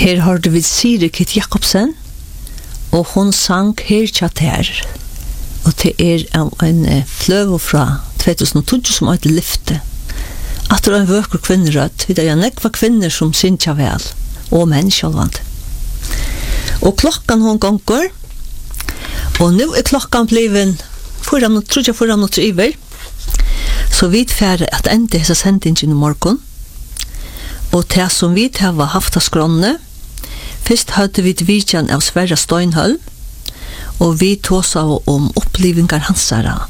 Her hørte vi Siri Kit Jakobsen, og hun sang Her Chatter. Og det en fløve fra 2012 som heter Lyfte. At det en vøker kvinnerødt, vi det nekva kvinner som syns vel, og menn sjølvand. Og klokkan hun gonger, og nå klokkan bliven 4 minutter iver, så vi færre at enda hessa sendingen i morgen, og det som vi har haft av skrånne, først hadde vi vidjan av Sverre Steinholm, og vi tås av om opplivingar hansara.